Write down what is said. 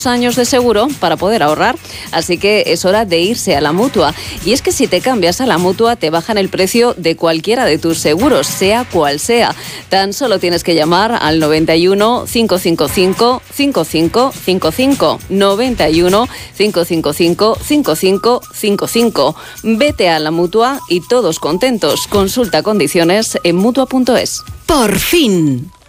años de seguro para poder ahorrar, así que es hora de irse a la Mutua. Y es que si te cambias a la Mutua te bajan el precio de cualquiera de tus seguros, sea cual sea. Tan solo tienes que llamar al 91 555 5555, 91 555 5555. Vete a la Mutua y todos contentos. Consulta condiciones en Mutua.es. Por fin.